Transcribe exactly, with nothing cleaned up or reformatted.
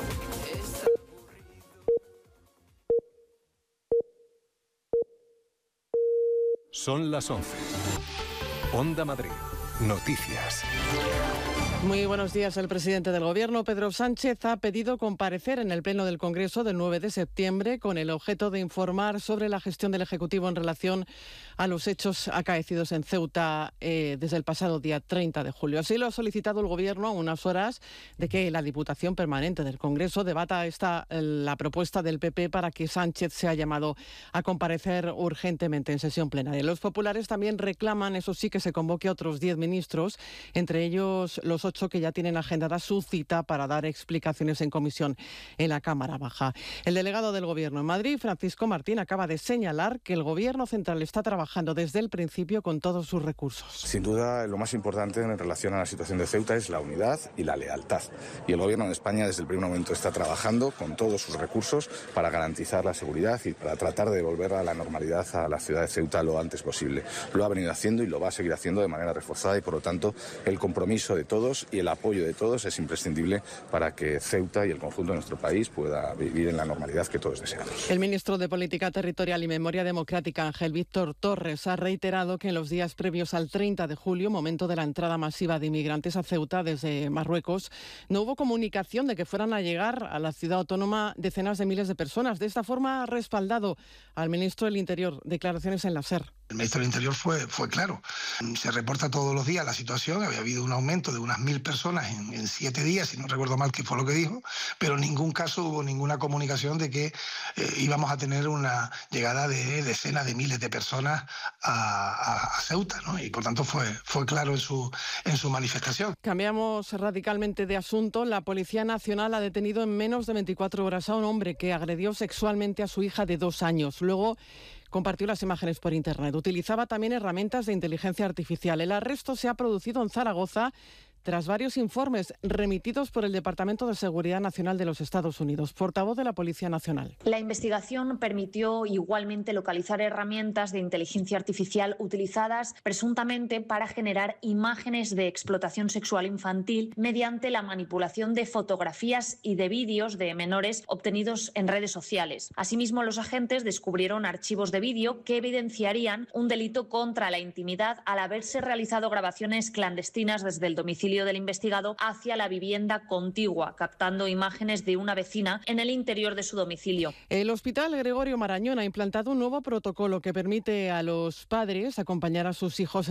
Son las once. Onda Madrid. Noticias. Muy buenos días. El presidente del Gobierno, Pedro Sánchez, ha pedido comparecer en el Pleno del Congreso del nueve de septiembre con el objeto de informar sobre la gestión del Ejecutivo en relación a los hechos acaecidos en Ceuta eh, desde el pasado día treinta de julio. Así lo ha solicitado el Gobierno a unas horas de que la Diputación Permanente del Congreso debata esta, la propuesta del P P para que Sánchez sea llamado a comparecer urgentemente en sesión plenaria. Los populares también reclaman, eso sí, que se convoque a otros diez ministros, entre ellos los ocho que ya tienen agendada su cita para dar explicaciones en comisión en la Cámara Baja. El delegado del Gobierno en Madrid, Francisco Martín, acaba de señalar que el Gobierno central está trabajando desde el principio con todos sus recursos. Sin duda, lo más importante en relación a la situación de Ceuta es la unidad y la lealtad. Y el Gobierno de España desde el primer momento está trabajando con todos sus recursos para garantizar la seguridad y para tratar de devolver a la normalidad a la ciudad de Ceuta lo antes posible. Lo ha venido haciendo y lo va a seguir haciendo de manera reforzada y, por lo tanto, el compromiso de todos y el apoyo de todos es imprescindible para que Ceuta y el conjunto de nuestro país pueda vivir en la normalidad que todos deseamos. El ministro de Política Territorial y Memoria Democrática, Ángel Víctor Torres, ha reiterado que en los días previos al treinta de julio, momento de la entrada masiva de inmigrantes a Ceuta desde Marruecos, no hubo comunicación de que fueran a llegar a la ciudad autónoma decenas de miles de personas. De esta forma ha respaldado al ministro del Interior. Declaraciones en la SER. El ministro del Interior fue, fue claro. Se reporta todos los días la situación. Había habido un aumento de unas mil personas en, en siete días, si no recuerdo mal que fue lo que dijo, pero en ningún caso hubo ninguna comunicación de que eh, íbamos a tener una llegada de decenas de miles de personas a, a, a Ceuta, ¿no? Y por tanto fue, fue claro en su, en su manifestación. Cambiamos radicalmente de asunto. La Policía Nacional ha detenido en menos de veinticuatro horas a un hombre que agredió sexualmente a su hija de dos años. Luego compartió las imágenes por internet. Utilizaba también herramientas de inteligencia artificial. El arresto se ha producido en Zaragoza tras varios informes remitidos por el Departamento de Seguridad Nacional de los Estados Unidos. Portavoz de la Policía Nacional. La investigación permitió igualmente localizar herramientas de inteligencia artificial utilizadas presuntamente para generar imágenes de explotación sexual infantil mediante la manipulación de fotografías y de vídeos de menores obtenidos en redes sociales. Asimismo, los agentes descubrieron archivos de vídeo que evidenciarían un delito contra la intimidad al haberse realizado grabaciones clandestinas desde el domicilio del investigado hacia la vivienda contigua, captando imágenes de una vecina en el interior de su domicilio. El Hospital Gregorio Marañón ha implantado un nuevo protocolo que permite a los padres acompañar a sus hijos